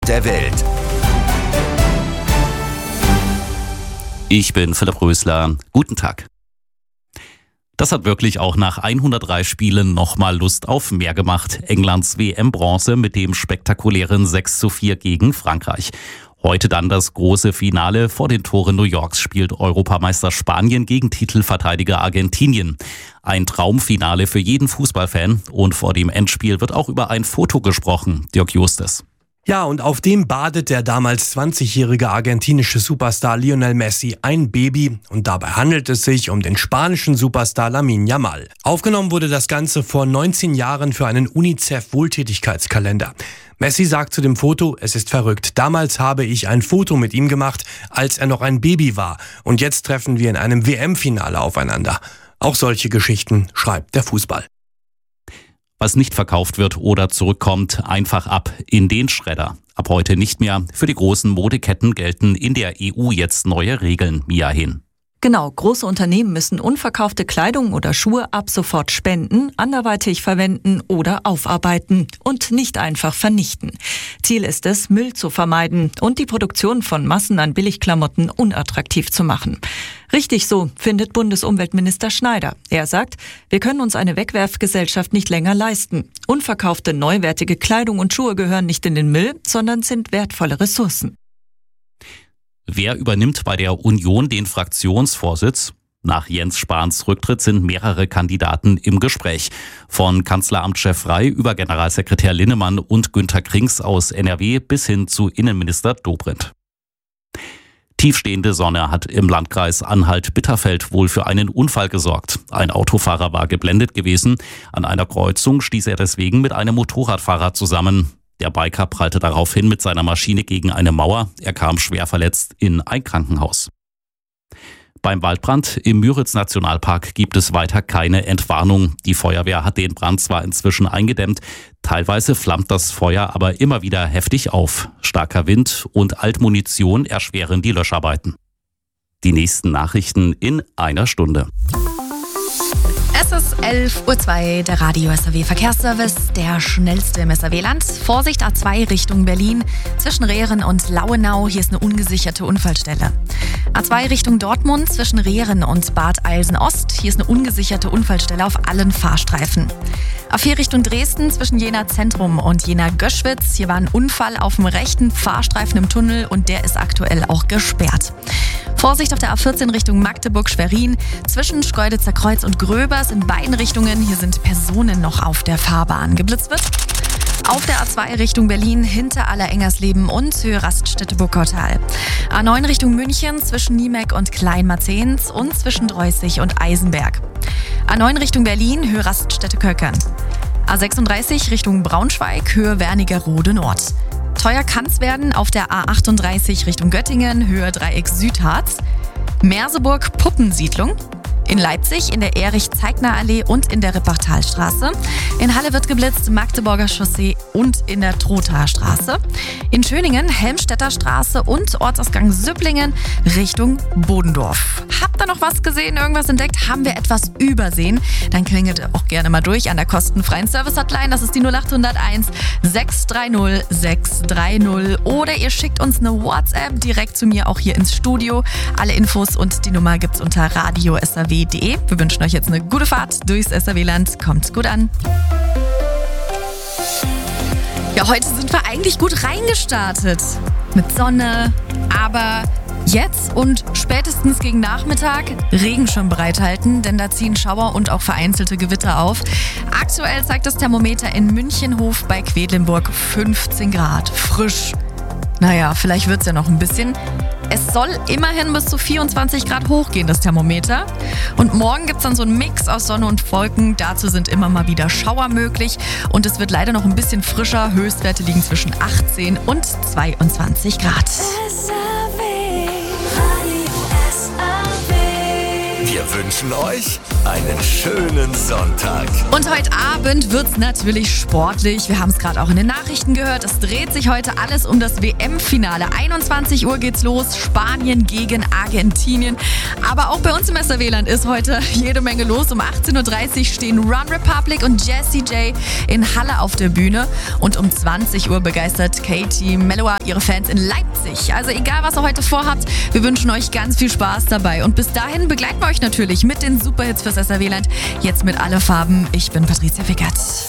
der Welt. Ich bin Philipp Rösler. Guten Tag. Das hat wirklich auch nach 103 Spielen nochmal Lust auf mehr gemacht. Englands WM-Bronze mit dem spektakulären 6:4 gegen Frankreich. Heute dann das große Finale. Vor den Toren New Yorks spielt Europameister Spanien gegen Titelverteidiger Argentinien. Ein Traumfinale für jeden Fußballfan. Und vor dem Endspiel wird auch über ein Foto gesprochen. Dirk Justes. Ja, und auf dem badet der damals 20-jährige argentinische Superstar Lionel Messi ein Baby. Und dabei handelt es sich um den spanischen Superstar Lamine Yamal. Aufgenommen wurde das Ganze vor 19 Jahren für einen UNICEF-Wohltätigkeitskalender. Messi sagt zu dem Foto, es ist verrückt. Damals habe ich ein Foto mit ihm gemacht, als er noch ein Baby war. Und jetzt treffen wir in einem WM-Finale aufeinander. Auch solche Geschichten schreibt der Fußball. Was nicht verkauft wird oder zurückkommt, einfach ab in den Schredder. Ab heute nicht mehr. Für die großen Modeketten gelten in der EU jetzt neue Regeln. Mia Hin. Genau, große Unternehmen müssen unverkaufte Kleidung oder Schuhe ab sofort spenden, anderweitig verwenden oder aufarbeiten und nicht einfach vernichten. Ziel ist es, Müll zu vermeiden und die Produktion von Massen an Billigklamotten unattraktiv zu machen. Richtig so, findet Bundesumweltminister Schneider. Er sagt, wir können uns eine Wegwerfgesellschaft nicht länger leisten. Unverkaufte, neuwertige Kleidung und Schuhe gehören nicht in den Müll, sondern sind wertvolle Ressourcen. Wer übernimmt bei der Union den Fraktionsvorsitz? Nach Jens Spahns Rücktritt sind mehrere Kandidaten im Gespräch. Von Kanzleramtschef Rey über Generalsekretär Linnemann und Günter Krings aus NRW bis hin zu Innenminister Dobrindt. Tiefstehende Sonne hat im Landkreis Anhalt-Bitterfeld wohl für einen Unfall gesorgt. Ein Autofahrer war geblendet gewesen. An einer Kreuzung stieß er deswegen mit einem Motorradfahrer zusammen. Der Biker prallte daraufhin mit seiner Maschine gegen eine Mauer. Er kam schwer verletzt in ein Krankenhaus. Beim Waldbrand im Müritz-Nationalpark gibt es weiter keine Entwarnung. Die Feuerwehr hat den Brand zwar inzwischen eingedämmt, teilweise flammt das Feuer aber immer wieder heftig auf. Starker Wind und Altmunition erschweren die Löscharbeiten. Die nächsten Nachrichten in einer Stunde. Es ist 11:02 Uhr, der Radio SAW Verkehrsservice, der schnellste im SAW-Land. Vorsicht A2 Richtung Berlin, zwischen Rehren und Lauenau, hier ist eine ungesicherte Unfallstelle. A2 Richtung Dortmund, zwischen Rehren und Bad Eilsen-Ost, hier ist eine ungesicherte Unfallstelle auf allen Fahrstreifen. A4 Richtung Dresden, zwischen Jena Zentrum und Jena Göschwitz, hier war ein Unfall auf dem rechten Fahrstreifen im Tunnel und der ist aktuell auch gesperrt. Vorsicht auf der A14 Richtung Magdeburg-Schwerin, zwischen Schkeuditzer Kreuz und Gröbers in beiden Richtungen. Hier sind Personen noch auf der Fahrbahn. Geblitzt wird auf der A2 Richtung Berlin, hinter Aller-Engersleben und Höhe Raststätte-Burgkautal. A9 Richtung München, zwischen Niemeck und Kleinmarzehns und zwischen Dreußig und Eisenberg. A9 Richtung Berlin, Höhe Raststätte-Köckern. A36 Richtung Braunschweig, Höhe Wernigerode Nord. Teuer kann's werden auf der A38 Richtung Göttingen, Höhe Dreieck Südharz. Merseburg Puppensiedlung. In Leipzig in der Erich-Zeigner-Allee und in der Rippertalstraße. In Halle wird geblitzt, Magdeburger Chaussee und in der Trothaer Straße. In Schöningen, Helmstedter Straße und Ortsausgang Süpplingen Richtung Bodendorf. Habt ihr noch was gesehen, irgendwas entdeckt? Haben wir etwas übersehen? Dann klingelt auch gerne mal durch an der kostenfreien Service-Hotline. Das ist die 0801 630 630. Oder ihr schickt uns eine WhatsApp direkt zu mir, auch hier ins Studio. Alle Infos und die Nummer gibt's unter radio.saw.de. Wir wünschen euch jetzt eine gute Fahrt durchs SAW-Land. Kommt gut an. Ja, heute sind wir eigentlich gut reingestartet. Mit Sonne, aber jetzt und spätestens gegen Nachmittag Regenschirm bereithalten, denn da ziehen Schauer und auch vereinzelte Gewitter auf. Aktuell zeigt das Thermometer in Münchenhof bei Quedlinburg 15 Grad. Frisch. Naja, vielleicht wird's ja noch ein bisschen. Es soll immerhin bis zu 24 Grad hochgehen, das Thermometer. Und morgen gibt's dann so einen Mix aus Sonne und Wolken. Dazu sind immer mal wieder Schauer möglich. Und es wird leider noch ein bisschen frischer. Höchstwerte liegen zwischen 18 und 22 Grad. Wir wünschen euch einen schönen Sonntag. Und heute Abend wird's natürlich sportlich. Wir haben es gerade auch in den Nachrichten gehört. Es dreht sich heute alles um das WM-Finale. 21 Uhr geht's los. Spanien gegen Argentinien. Aber auch bei uns im SRW-Land ist heute jede Menge los. Um 18.30 Uhr stehen Run Republic und Jessie J in Halle auf der Bühne. Und um 20 Uhr begeistert Katie Melua ihre Fans in Leipzig. Also egal, was ihr heute vorhabt, wir wünschen euch ganz viel Spaß dabei. Und bis dahin begleiten wir euch natürlich mit den Superhits fürs SRW-Land. Jetzt mit Alle Farben. Ich bin Patricia Wickert.